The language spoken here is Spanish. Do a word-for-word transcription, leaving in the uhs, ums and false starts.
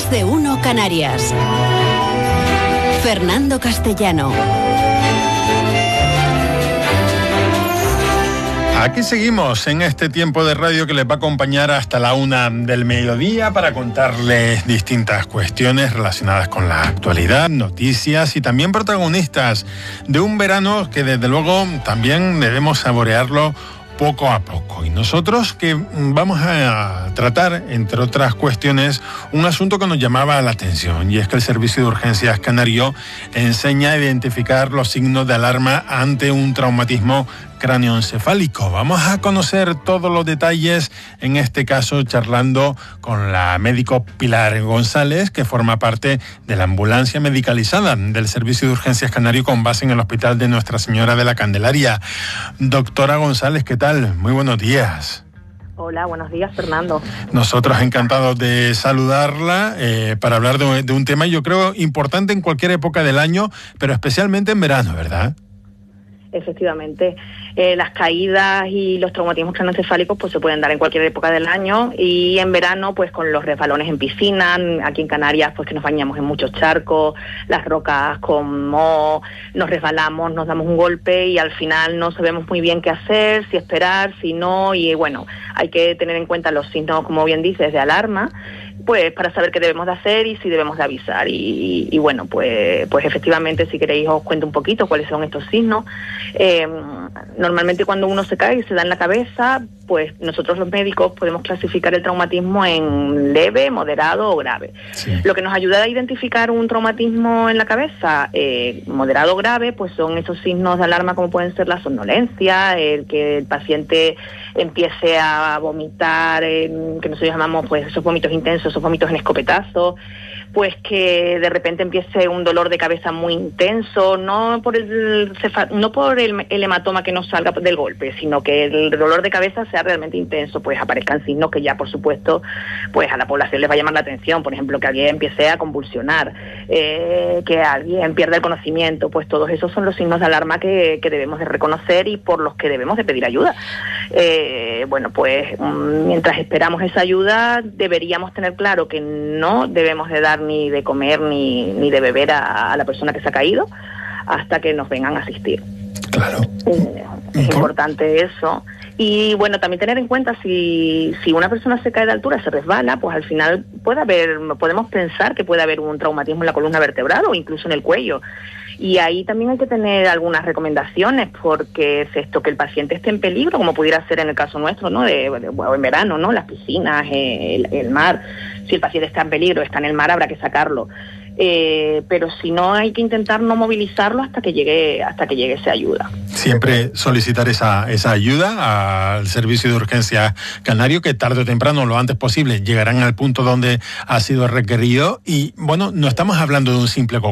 Más de Uno Canarias. Fernando Castellano. Aquí seguimos en este tiempo de radio que les va a acompañar hasta la una del mediodía para contarles distintas cuestiones relacionadas con la actualidad, noticias y también protagonistas de un verano que desde luego también debemos saborearlo poco a poco. Y nosotros que vamos a tratar, entre otras cuestiones, un asunto que nos llamaba la atención, y es que el Servicio de Urgencias Canario enseña a identificar los signos de alarma ante un traumatismo cráneoencefálico. Vamos a conocer todos los detalles, en este caso charlando con la médico Pilar González, que forma parte de la ambulancia medicalizada del Servicio de Urgencias Canario con base en el Hospital de Nuestra Señora de la Candelaria. Doctora González, ¿qué tal? Muy buenos días. Hola, buenos días, Fernando. Nosotros encantados de saludarla eh, para hablar de, de un tema, yo creo, importante en cualquier época del año, pero especialmente en verano, ¿verdad? Efectivamente, eh, las caídas y los traumatismos craneoencefálicos pues se pueden dar en cualquier época del año, y en verano pues con los resbalones en piscina, aquí en Canarias pues que nos bañamos en muchos charcos, las rocas con moho, nos resbalamos, nos damos un golpe y al final no sabemos muy bien qué hacer, si esperar, si no, y bueno, hay que tener en cuenta los signos, como bien dices, de alarma, pues para saber qué debemos de hacer y si debemos de avisar. Y, y, y bueno, pues, pues efectivamente, si queréis os cuento un poquito cuáles son estos signos. Eh, normalmente cuando uno se cae y se da en la cabeza, pues nosotros los médicos podemos clasificar el traumatismo en leve, moderado o grave. Sí. Lo que nos ayuda a identificar un traumatismo en la cabeza, eh, moderado o grave, pues son esos signos de alarma como pueden ser la somnolencia, el que el paciente empiece a vomitar, eh, que nosotros llamamos pues esos vómitos intensos, esos vómitos en escopetazo, pues que de repente empiece un dolor de cabeza muy intenso, no por el no por el, el hematoma que nos salga del golpe, sino que el dolor de cabeza sea realmente intenso, pues aparezcan signos que ya por supuesto pues a la población les va a llamar la atención, por ejemplo que alguien empiece a convulsionar, eh, que alguien pierda el conocimiento, pues todos esos son los signos de alarma que, que debemos de reconocer y por los que debemos de pedir ayuda. Eh, bueno, pues mientras esperamos esa ayuda deberíamos tener claro que no debemos de dar ni de comer ni, ni de beber a, a la persona que se ha caído hasta que nos vengan a asistir. Claro. Eh, es importante eso. Y bueno, también tener en cuenta si, si una persona se cae de altura, se resbala, pues al final puede haber, podemos pensar que puede haber un traumatismo en la columna vertebral o incluso en el cuello. Y ahí también hay que tener algunas recomendaciones, porque es esto, que el paciente esté en peligro, como pudiera ser en el caso nuestro, ¿no? De, de bueno, en verano, ¿no? Las piscinas, el, el mar. Si el paciente está en peligro, está en el mar, habrá que sacarlo. Eh, pero si no, hay que intentar no movilizarlo hasta que llegue hasta que llegue esa ayuda. Siempre solicitar esa, esa ayuda al Servicio de Urgencias Canario, que tarde o temprano, lo antes posible, llegarán al punto donde ha sido requerido. Y bueno, no estamos hablando de un simple